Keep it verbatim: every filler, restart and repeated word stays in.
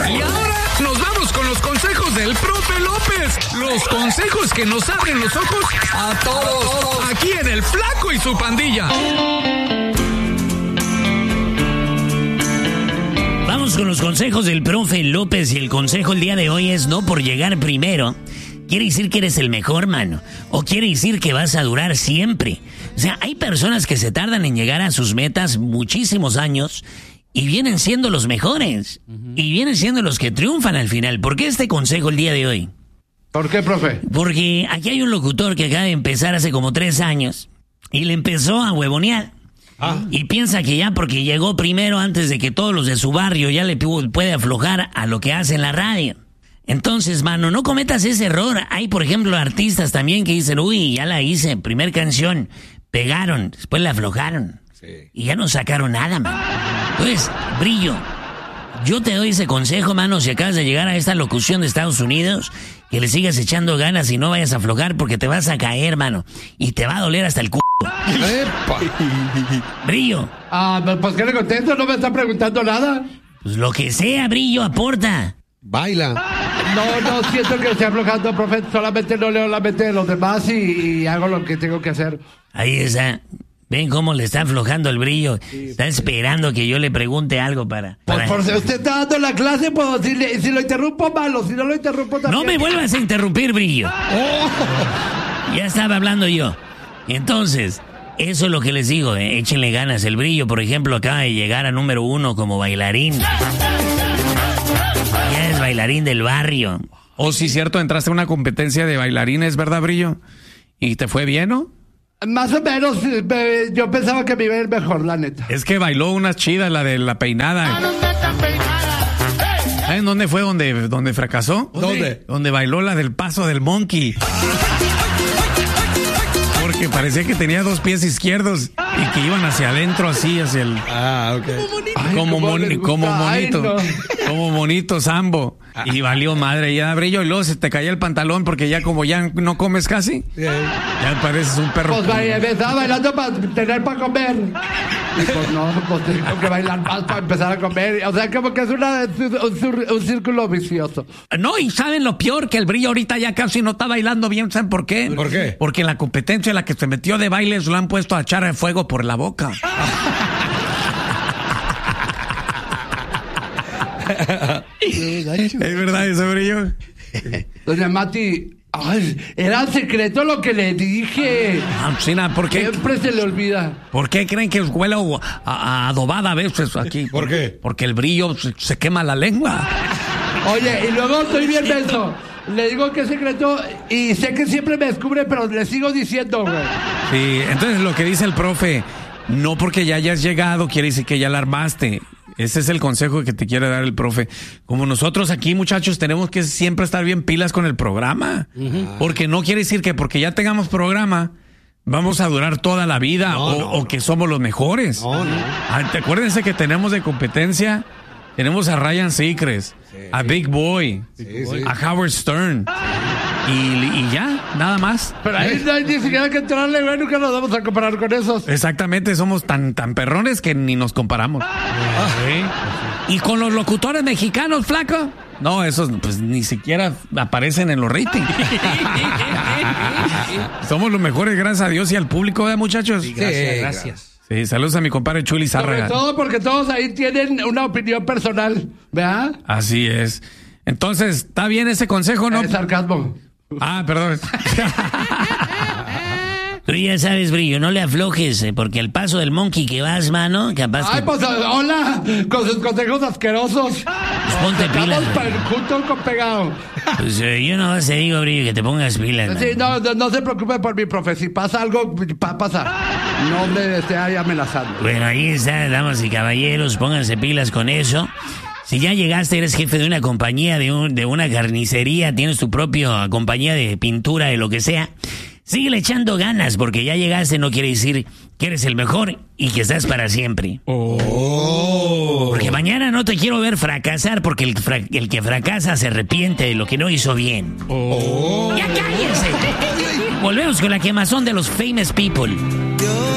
Y ahora nos vamos con los consejos del profe López. Los consejos que nos abren los ojos a todos. Aquí en El Flaco y su pandilla. Vamos con los consejos del profe López y el consejo el día de hoy es no por llegar primero. Quiere decir que eres el mejor, mano. O quiere decir que vas a durar siempre. O sea, hay personas que se tardan en llegar a sus metas muchísimos años y vienen siendo los mejores. Uh-huh. Y vienen siendo los que triunfan al final. ¿Por qué este consejo el día de hoy? ¿Por qué, profe? Porque aquí hay un locutor que acaba de empezar hace como tres años y le empezó a huevonear. Ah. Y piensa que ya porque llegó primero antes de que todos los de su barrio ya le puede aflojar a lo que hace en la radio. Entonces, mano, no cometas ese error. Hay, por ejemplo, artistas también que dicen, uy, ya la hice, primer canción, pegaron, después la aflojaron. Sí. Y ya no sacaron nada, mano. Entonces, Brillo, yo te doy ese consejo, mano, si acabas de llegar a esta locución de Estados Unidos, que le sigas echando ganas y no vayas a aflojar porque te vas a caer, mano. Y te va a doler hasta el c***. ¡Epa! Brillo. Ah, pues ¿qué le contesto? ¿No me está preguntando nada? Pues lo que sea, Brillo, aporta. Baila. No, no siento que esté aflojando, profe. Solamente no leo la mente de los demás y, y hago lo que tengo que hacer. Ahí está. Ven cómo le está aflojando el Brillo. Sí, está esperando que yo le pregunte algo para... para... Por, por si usted está dando la clase, pues si, le, si lo interrumpo, malo. Si no lo interrumpo también. No me vuelvas a interrumpir, Brillo. Oh. Ya estaba hablando yo. Entonces, eso es lo que les digo. Eh. Échenle ganas. El Brillo, por ejemplo, acaba de llegar a número uno como bailarín. Ya es bailarín del barrio. Oh, sí, cierto, entraste a una competencia de bailarines, ¿verdad, Brillo? ¿Y te fue bien, no? Más o menos, yo pensaba que me iba a ir mejor, la neta. Es que bailó unas chidas, la de la peinada. ¿Saben dónde fue donde, donde fracasó? ¿Dónde? Donde bailó la del paso del monkey. Porque parecía que tenía dos pies izquierdos y que iban hacia adentro, así, hacia el... Ah, ok. Ay, como, mon, como monito. Ay, no. Como monito sambo. Y valió madre, ya, Brillo, y luego se te caía el pantalón porque ya como ya no comes casi, yeah. Ya pareces un perro. Pues vaya, me estaba bailando para tener para comer. Y pues no, pues tengo que bailar más para empezar a comer. O sea, como que es una, un, un círculo vicioso. No, y ¿saben lo peor? Que el Brillo ahorita ya casi no está bailando bien. ¿Saben por qué? ¿Por qué? Porque en la competencia en la que se metió de bailes lo han puesto a echar el fuego por la boca. ¿Es verdad eso, Brillo? Doña Mati, ay, era secreto lo que le dije. Ah, sí, nada, ¿por qué? Siempre se le olvida. ¿Por qué creen que huele a, a adobada a veces aquí? ¿Por qué? Porque el Brillo se, se quema la lengua. Oye, y luego estoy bien menso. Le digo que es secreto y sé que siempre me descubre, pero le sigo diciendo, güey. Sí, entonces lo que dice el profe, no porque ya hayas llegado quiere decir que ya la armaste. Ese es el consejo que te quiere dar el profe. Como nosotros aquí, muchachos, tenemos que siempre estar bien pilas con el programa. Uh-huh. Porque no quiere decir que porque ya tengamos programa vamos a durar toda la vida no, o, no, o que somos los mejores. No, no. Ah, acuérdense que tenemos de competencia, tenemos a Ryan Seacrest, sí, a Big Boy, sí, sí. a Howard Stern. Y, y ya, nada más. Pero ahí no hay ni siquiera que entrarle, güey, nunca nos vamos a comparar con esos. Exactamente, somos tan, tan perrones que ni nos comparamos. Ah, ¿sí? Y con los locutores mexicanos, flaco. No, esos pues ni siquiera aparecen en los ratings. Somos los mejores, gracias a Dios y al público, ¿eh, muchachos? Sí, gracias, sí, gracias. Sí, saludos a mi compadre Chuli Zárraga. Sobre todo porque todos ahí tienen una opinión personal, ¿verdad? Así es. Entonces, ¿está bien ese consejo, no? Es sarcasmo. Ah, perdón. Tú ya sabes, Brillo, no le aflojes, porque al paso del monkey que vas, mano, capaz Ay, que... pues, hola, con sus consejos asquerosos. Pues ponte pilas. Estamos juntos con pegado. Pues eh, yo no te digo, Brillo, que te pongas pilas. Sí, no, no, no se preocupe por mi profe. Si pasa algo, va a pasar. No me esté ahí amenazando. Bueno, ahí está, damas y caballeros, pónganse pilas con eso. Si ya llegaste, eres jefe de una compañía, de, un, de una carnicería, tienes tu propia compañía de pintura, de lo que sea, síguele echando ganas, porque ya llegaste no quiere decir que eres el mejor y que estás para siempre. Oh. Porque mañana no te quiero ver fracasar, porque el, fra- el que fracasa se arrepiente de lo que no hizo bien. Oh. ¡Ya cállense! Volvemos con la quemazón de los famous people.